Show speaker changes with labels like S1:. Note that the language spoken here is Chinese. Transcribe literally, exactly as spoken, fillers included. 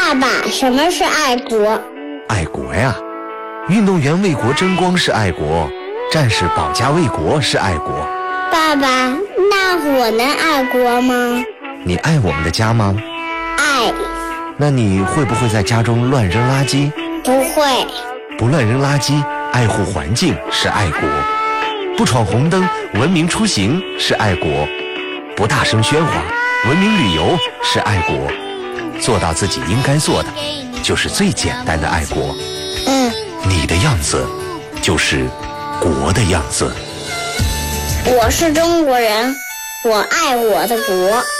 S1: 爸爸，什么是爱国？
S2: 爱国呀，运动员为国争光是爱国，战士保家卫国是爱国。
S1: 爸爸，那我能爱国吗？
S2: 你爱我们的家吗？
S1: 爱。
S2: 那你会不会在家中乱扔垃圾？
S1: 不会。
S2: 不乱扔垃圾，爱护环境是爱国。不闯红灯，文明出行是爱国。不大声喧哗，文明旅游是爱国。做到自己应该做的，就是最简单的爱国。
S1: 嗯，
S2: 你的样子就是国的样子。
S1: 我是中国人，我爱我的国。